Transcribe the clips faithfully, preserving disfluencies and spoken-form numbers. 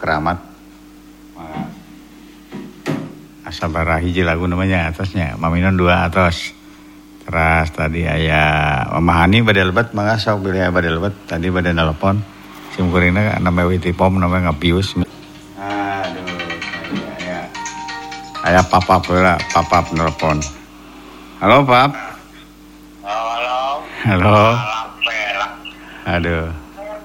keramat. Asal bara hiji lagu namanya atasnya. Maminon dua atas. Terus tadi aya memahani bade lebat mangga sok pilih bade lebat. Tadi bade nelpon. Sim kuringna namanya Witi Pom namanya ngapius. Aduh, aya. Aya papap heula, papap nelpon. Halo, Pap. Halo. Halo. Aduh.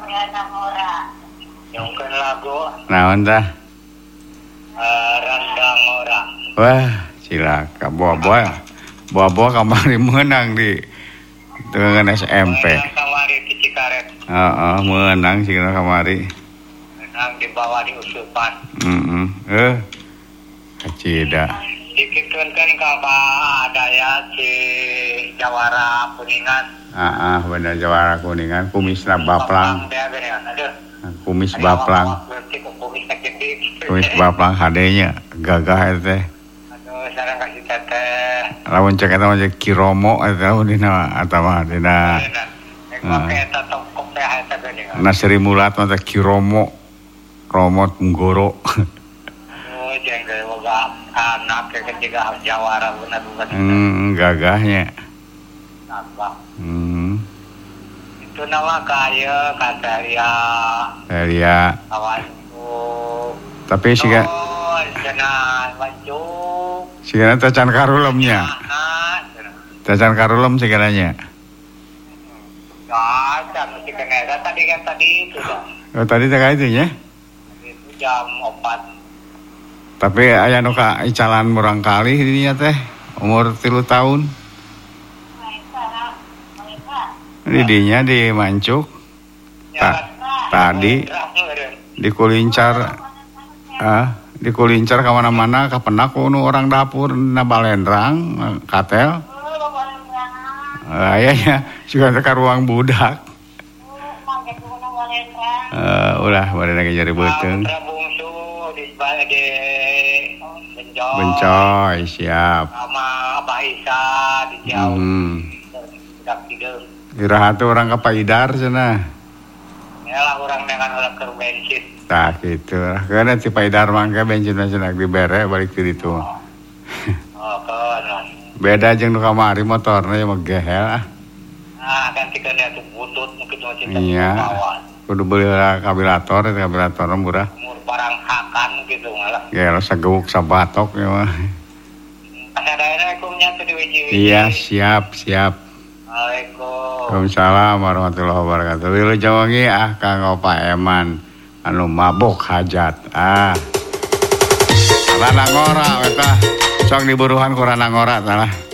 Nyongkeun lagu Naon tah? uh, Randang Ora. Wah, cilaka boa-boa. Boa-boa kamari menang di dengan S M P. Menang kamari di Cikaret. Heeh, menang sih kamari. Menang di bawah di usupan. Heeh. Eh. Kacida. Dikituan kan ka Daya si Jawara Kuningan. Heeh, bener Jawara Kuningan, kumisna baplang. Aduh. Kumis baplang. Kumis baplang hadenya gagah eta teh. Aduh, sareng kasih teteh. Lamun cek eta mah Kiromo eta dina atawa dina. Nek make eta tokok teh eta geuning. Nasri Mulat mah teh Kiromo. Romot Nggoro. Oh, jeung geus boga anak ke ketiga Jawara bener bukan. Hmm, gagahnya. Apa? Hmm. Itu nama kaya Kataria. Elia. Kawanku. Tapi siga Oh, cenah baju. sigana teh can karulemnya. Teh can karulem sigananya. Ya, jam mesti kena tadi kan tadi itu dah. Oh, tadi teh itu nya. Itu jam empat. Tapi aya nu ka icalan murang kali dinya teh umur tilu tahun. Di dinya di Mancuk. Ta, tadi dikulincar ah dikulincar ka mana-mana ka penak nu orang dapur na balendrang katel. Ayahnya juga teh ka ruang budak. Eh ulah bade lagi jadi beuteung. Bungsu di di Bencoy. Bencoy siap. Sama Abah Isa di Jauh. Hmm. Budak tideung. Iraha teh urang ka Paidar cenah. Yalah urang dengan ulah keur bensin. Tah kitu. Karena si Paidar mangga bensin cenah dibere balik ke ditu. Oh, kan. Beda jeung nu kamari motorna ya mah gehel ah. Nah, ganti kan ya tuh butut mungkin cuma cinta Iya. Kudu beuli kabilator, eta kabilator murah. umur barang hakan gitu malah. Gelo sageuk sabatok ya mah. Assalamualaikum nya tuh di wiji. Iya, siap, siap. Waalaikumsalam. Waalaikumsalam warahmatullahi wabarakatuh. Wilujeng wengi ah Kang Opa Eman anu mabok hajat. Ah. Ranang ora eta. Sok diburuhan ku ranang ora tah.